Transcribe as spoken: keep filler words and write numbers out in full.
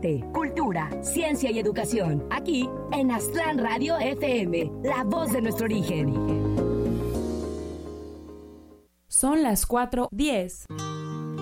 arte, cultura, ciencia y educación. Aquí en Aztlán Radio F M, la voz de nuestro origen. Son las cuatro diez.